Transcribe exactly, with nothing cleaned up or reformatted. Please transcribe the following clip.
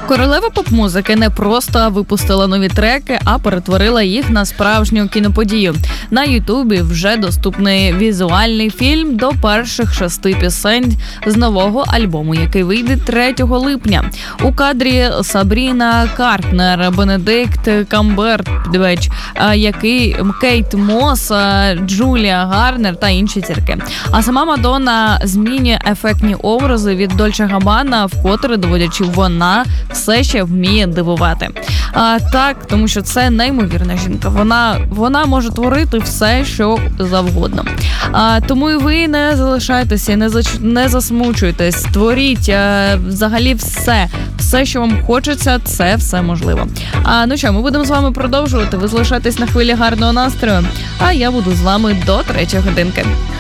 Королева поп-музики не просто випустила нові треки, а перетворила їх на справжню кіноподію. На Ютубі вже доступний візуальний фільм до перших шести пісень з нового альбому, який вийде третього липня. У кадрі Сабріна Картнер, Бенедикт Камбербеч, який Кейт Мос, Джулія Гарнер та інші зірки. А сама Мадонна змінює ефектні образи від Дольче Габбана, вкотре доводячи, вона все ще вміє дивувати. А, так, тому що це неймовірна жінка. Вона, вона може творити все, що завгодно. А, тому і ви не залишайтеся, не, зач... не засмучуйтесь, творіть а, взагалі все. Все, що вам хочеться, це все можливо. А, ну що, ми будемо з вами продовжувати. Ви залишайтесь на хвилі гарного настрою, а я буду з вами до третьої годинки.